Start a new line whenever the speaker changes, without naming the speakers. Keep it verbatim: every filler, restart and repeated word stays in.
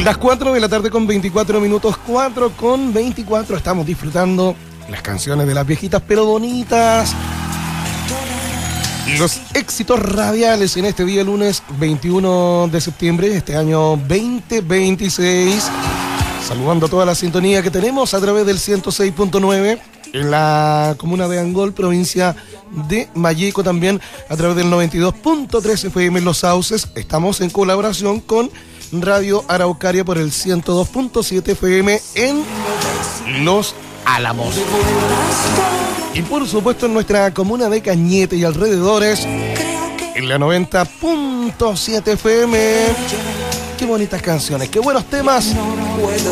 Las cuatro de la tarde con veinticuatro minutos, cuatro con veinticuatro, estamos disfrutando las canciones de las viejitas pero bonitas. Los éxitos radiales en este día lunes veintiuno de septiembre de este año veinte veintiséis. Saludando a toda la sintonía que tenemos a través del ciento seis punto nueve en la comuna de Angol, provincia de Malleco, también a través del noventa y dos punto tres F M en Los Sauces. Estamos en colaboración con Radio Araucaria por el ciento dos punto siete F M en Los Álamos. Y por supuesto en nuestra comuna de Cañete y alrededores, en la noventa punto siete F M. Qué bonitas canciones, qué buenos temas